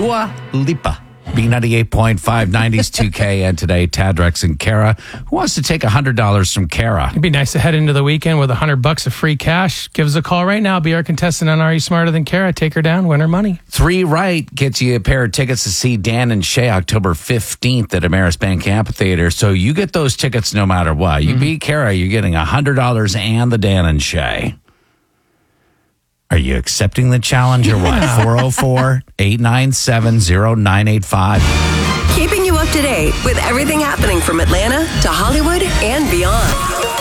Dua Lipa. B98.5, 90s 2K, and today, Tadrex and Kara. Who wants to take $100 from Kara? It'd be nice to head into the weekend with $100 of free cash. Give us a call right now. Be our contestant on Are You Smarter Than Kara? Take her down, win her money. 3 right gets you a pair of tickets to see Dan and Shay October 15th at Ameris Bank Amphitheater. So you get those tickets no matter what. You beat Kara, you're getting $100 and the Dan and Shay. Are you accepting the challenge or what? 404-897-0985. Keeping you up to date with everything happening from Atlanta to Hollywood and beyond.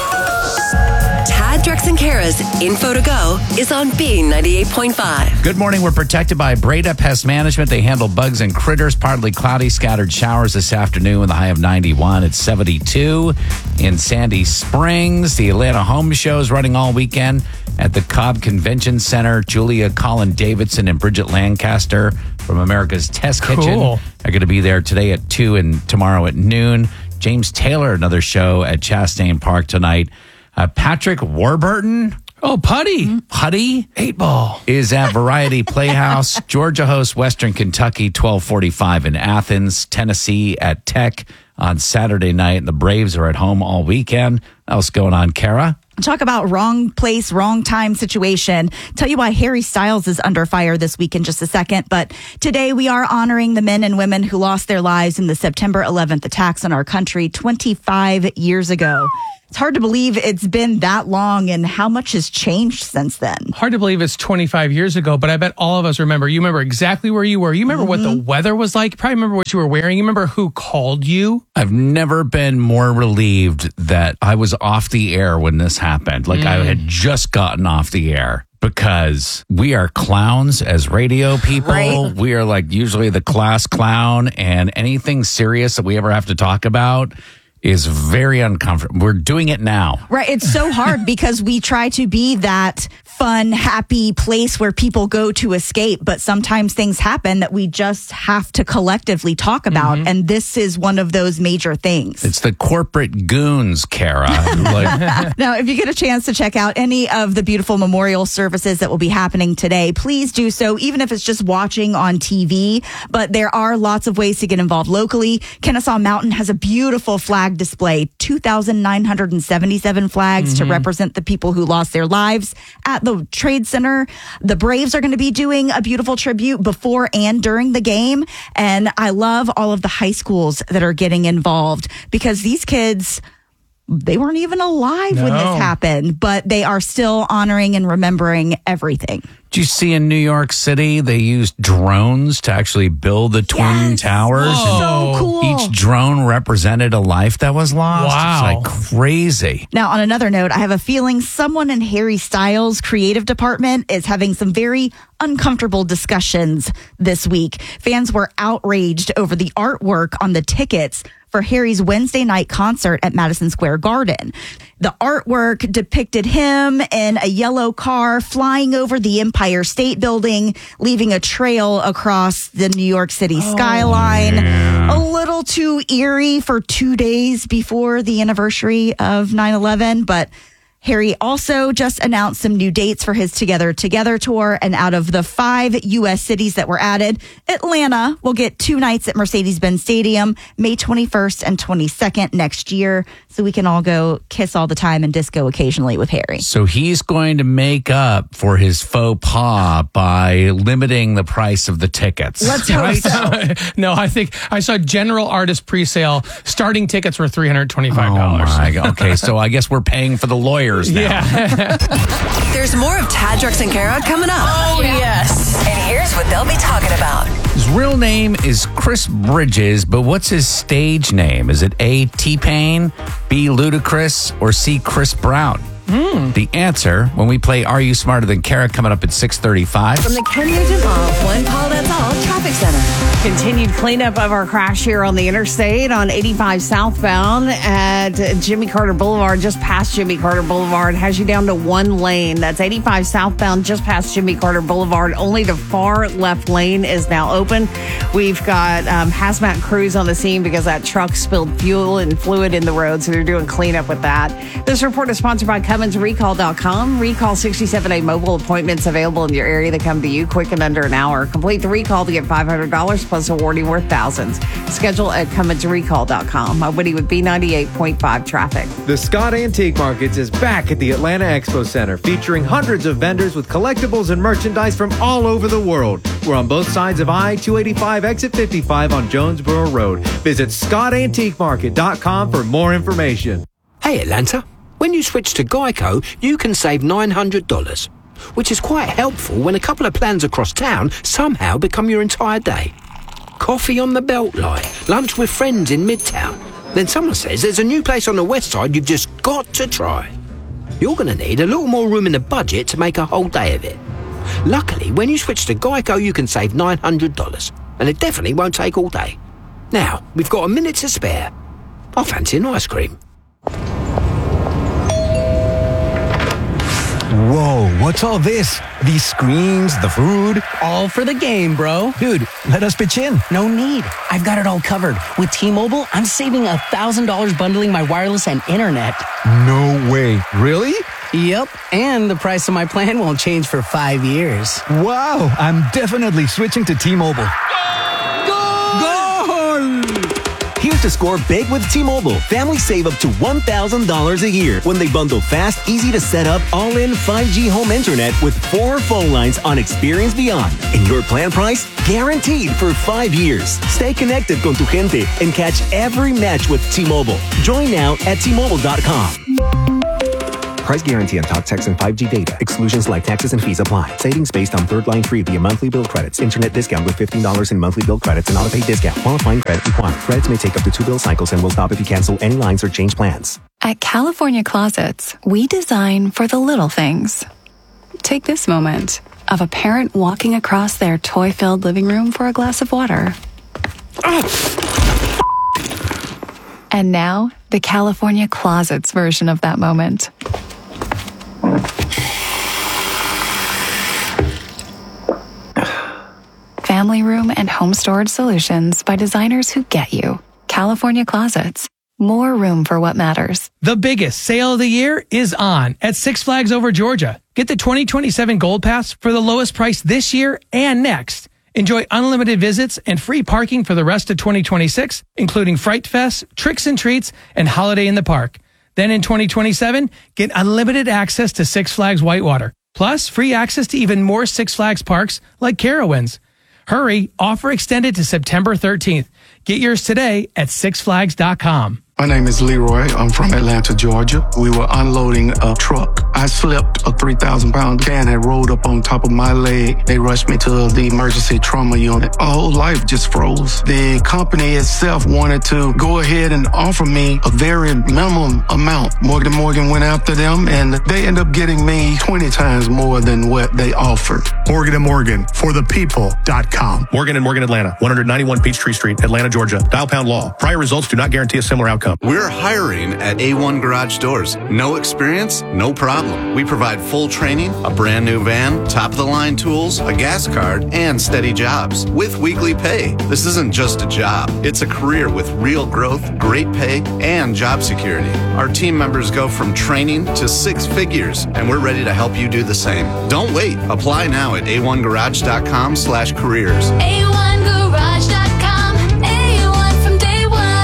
Tad, Drex, and Kara's Info to Go is on B98.5. Good morning. We're protected by Breda Pest Management. They handle bugs and critters. Partly cloudy, scattered showers this afternoon with a high of 91. It's 72 in Sandy Springs. The Atlanta Home Show is running all weekend at the Cobb Convention Center. Julia Colin Davidson and Bridget Lancaster from America's Test Kitchen are going to be there today at 2 and tomorrow at noon. James Taylor, another show at Chastain Park tonight. Patrick Warburton. Oh, Putty. 8 Ball. Is at Variety Playhouse. Georgia hosts Western Kentucky, 12:45 in Athens. Tennessee at Tech on Saturday night. And the Braves are at home all weekend. What else going on, Kara? Talk about wrong place, wrong time situation. Tell you why Harry Styles is under fire this week in just a second. But today we are honoring the men and women who lost their lives in the September 11th attacks on our country 25 years ago. It's hard to believe it's been that long and how much has changed since then. Hard to believe it's 25 years ago, but I bet all of us remember. You remember exactly where you were. You remember what the weather was like. You probably remember what you were wearing. You remember who called you. I've never been more relieved that I was off the air when this happened. Like I had just gotten off the air. Because we are clowns as radio people. Right. We are like usually the class clown, and anything serious that we ever have to talk about is very uncomfortable. We're doing it now. Right. It's so hard because we try to be that fun, happy place where people go to escape. But sometimes things happen that we just have to collectively talk about. And this is one of those major things. It's the corporate goons, Kara. Now, if you get a chance to check out any of the beautiful memorial services that will be happening today, please do so, even if it's just watching on TV. But there are lots of ways to get involved locally. Kennesaw Mountain has a beautiful flag display, 2,977 flags to represent the people who lost their lives at the Trade Center. The Braves are going to be doing a beautiful tribute before and during the game. And I love all of the high schools that are getting involved because these kids, they weren't even alive when this happened, but they are still honoring and remembering everything. Did you see in New York City, they used drones to actually build the Twin Towers? So cool. Each drone represented a life that was lost. Wow. It's like crazy. Now, on another note, I have a feeling someone in Harry Styles' creative department is having some very uncomfortable discussions this week. Fans were outraged over the artwork on the tickets for Harry's Wednesday night concert at Madison Square Garden. The artwork depicted him in a yellow car flying over the Empire State Building, leaving a trail across the New York City skyline. Yeah. A little too eerie for 2 days before the anniversary of 9/11, but Harry also just announced some new dates for his Together tour, and out of the 5 U.S. cities that were added, Atlanta will get 2 nights at Mercedes-Benz Stadium, May 21st and 22nd next year, so we can all go kiss all the time and disco occasionally with Harry. So he's going to make up for his faux pas by limiting the price of the tickets. Let's hope so. No, I think I saw general artist presale. Starting tickets were $325. Oh my God. Okay, so I guess we're paying for the lawyers now. Yeah. There's more of Tad, Drex, and Kara coming up. Oh, yes. And here's what they'll be talking about. His real name is Chris Bridges, but what's his stage name? Is it A, T-Pain, B, Ludacris, or C, Chris Brown? The answer when we play Are You Smarter Than Kara coming up at 6:35. From the Ken Nugent One Call That's All Traffic Center. Continued cleanup of our crash here on the interstate on 85 southbound at Jimmy Carter Boulevard, just past Jimmy Carter Boulevard, has you down to 1 lane. That's 85 southbound, just past Jimmy Carter Boulevard. Only the far left lane is now open. We've got hazmat crews on the scene because that truck spilled fuel and fluid in the road, so they're doing cleanup with that. This report is sponsored by Cub CummonsRecall.com. Recall 67A mobile appointments available in your area that come to you quick in under an hour. Complete the recall to get $500 plus awarding worth thousands. Schedule at CummonsRecall.com. I'm Woody with B98.5 traffic. The Scott Antique Markets is back at the Atlanta Expo Center, featuring hundreds of vendors with collectibles and merchandise from all over the world. We're on both sides of I-285 exit 55 on Jonesboro Road. Visit ScottAntiqueMarket.com for more information. Hey Atlanta, when you switch to Geico, you can save $900, which is quite helpful when a couple of plans across town somehow become your entire day. Coffee on the Beltline, lunch with friends in Midtown. Then someone says there's a new place on the west side you've just got to try. You're going to need a little more room in the budget to make a whole day of it. Luckily, when you switch to Geico, you can save $900, and it definitely won't take all day. Now, we've got a minute to spare. I fancy an ice cream. Whoa, what's all this? These screens, the food? All for the game, bro. Dude, let us pitch in. No need. I've got it all covered. With T-Mobile, I'm saving $1,000 bundling my wireless and internet. No way. Really? Yep, and the price of my plan won't change for 5 years. Wow, I'm definitely switching to T-Mobile. Here's to score big with T-Mobile. Families save up to $1,000 a year when they bundle fast, easy to set up, all-in 5G home internet with 4 phone lines on Experience Beyond. And your plan price, guaranteed for 5 years. Stay connected con tu gente and catch every match with T-Mobile. Join now at T-Mobile.com. Price guarantee on talk, text, and 5G data. Exclusions like taxes and fees apply. Savings based on third line free via monthly bill credits. Internet discount with $15 in monthly bill credits and auto-pay discount. Qualifying credit required. Credits may take up to 2 bill cycles and will stop if you cancel any lines or change plans. At California Closets, we design for the little things. Take this moment of a parent walking across their toy-filled living room for a glass of water. And now, the California Closets version of that moment. Family room and home storage solutions by designers who get you. California Closets. More room for what matters. The biggest sale of the year is on at Six Flags Over Georgia. Get the 2027 Gold Pass for the lowest price this year and next. Enjoy unlimited visits and free parking for the rest of 2026, including Fright Fest, Tricks and Treats, and Holiday in the Park. Then in 2027, get unlimited access to Six Flags Whitewater, plus free access to even more Six Flags parks like Carowinds. Hurry, offer extended to September 13th. Get yours today at sixflags.com. My name is Leroy. I'm from Atlanta, Georgia. We were unloading a truck. I slipped. A 3,000-pound can had rolled up on top of my leg. They rushed me to the emergency trauma unit. My whole life just froze. The company itself wanted to go ahead and offer me a very minimum amount. Morgan & Morgan went after them, and they ended up getting me 20 times more than what they offered. Morgan & Morgan, forthepeople.com. Morgan & Morgan Atlanta, 191 Peachtree Street, Atlanta, Georgia. Dial pound law. Prior results do not guarantee a similar outcome. We're hiring at A1 Garage Doors. No experience? No problem. We provide full training, a brand new van, top-of-the-line tools, a gas card, and steady jobs with weekly pay. This isn't just a job. It's a career with real growth, great pay, and job security. Our team members go from training to 6 figures, and we're ready to help you do the same. Don't wait. Apply now at a1garage.com/careers. A1garage.com. A1 from day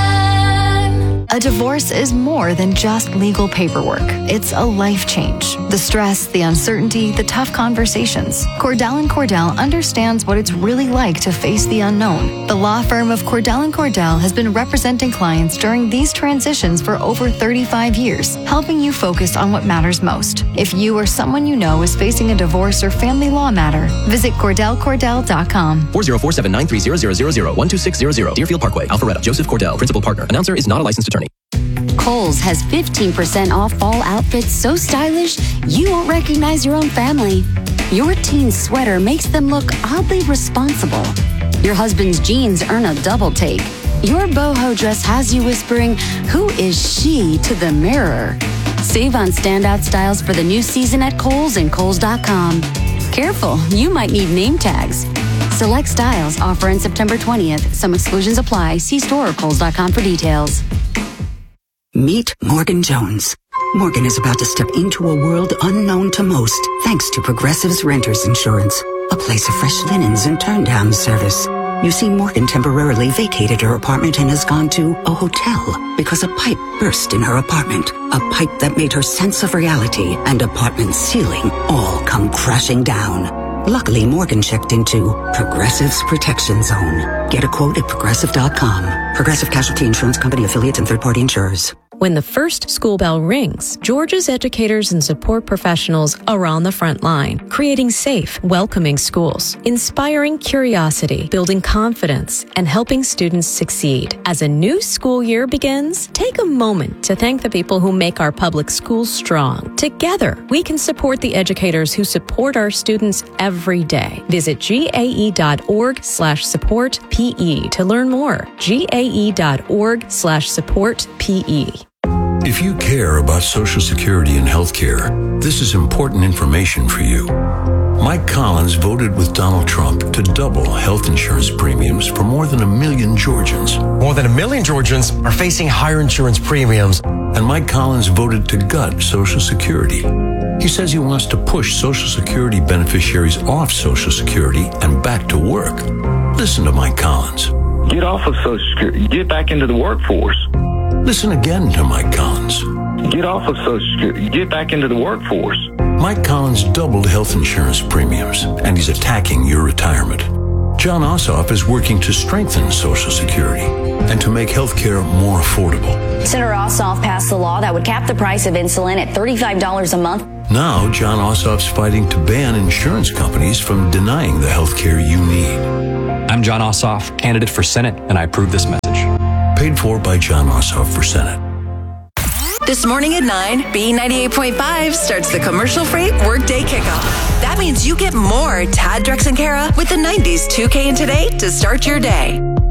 one. A divorce is more than just legal paperwork. It's a life change. The stress, the uncertainty, the tough conversations. Cordell & Cordell understands what it's really like to face the unknown. The law firm of Cordell & Cordell has been representing clients during these transitions for over 35 years, helping you focus on what matters most. If you or someone you know is facing a divorce or family law matter, visit CordellCordell.com. 404-793-0000, 12600, Deerfield Parkway, Alpharetta. Joseph Cordell, principal partner. Announcer is not a licensed attorney. Kohl's has 15% off fall outfits so stylish you won't recognize your own family. Your teen's sweater makes them look oddly responsible. Your husband's jeans earn a double take. Your boho dress has you whispering, "Who is she?" to the mirror. Save on standout styles for the new season at Kohl's and Kohl's.com. Careful, you might need name tags. Select styles offer in September 20th. Some exclusions apply. See store or Kohl's.com for details. Meet Morgan Jones. Morgan is about to step into a world unknown to most, thanks to Progressive's Renters Insurance, a place of fresh linens and turn-down service. You see, Morgan temporarily vacated her apartment and has gone to a hotel because a pipe burst in her apartment. A pipe that made her sense of reality and apartment ceiling all come crashing down. Luckily, Morgan checked into Progressive's Protection Zone. Get a quote at Progressive.com. Progressive Casualty Insurance Company affiliates and third-party insurers. When the first school bell rings, Georgia's educators and support professionals are on the front line, creating safe, welcoming schools, inspiring curiosity, building confidence, and helping students succeed. As a new school year begins, take a moment to thank the people who make our public schools strong. Together, we can support the educators who support our students every day. Visit gae.org/support-PE to learn more. gae.org/support-PE. If you care about Social Security and health care, this is important information for you. Mike Collins voted with Donald Trump to double health insurance premiums for more than 1 million Georgians. More than 1 million Georgians are facing higher insurance premiums. And Mike Collins voted to gut Social Security. He says he wants to push Social Security beneficiaries off Social Security and back to work. Listen to Mike Collins. Get off of Social Security. Get back into the workforce. Listen again to Mike Collins. Get off of Social Security. Get back into the workforce. Mike Collins doubled health insurance premiums, and he's attacking your retirement. John Ossoff is working to strengthen Social Security and to make health care more affordable. Senator Ossoff passed a law that would cap the price of insulin at $35 a month. Now, John Ossoff's fighting to ban insurance companies from denying the health care you need. I'm John Ossoff, candidate for Senate, and I approve this message. Paid for by John Ossoff for Senate. This morning at 9, B98.5 starts the commercial-free Workday Kickoff. That means you get more Tad, Drex, and Kara with the 90s 2K and Today to start your day.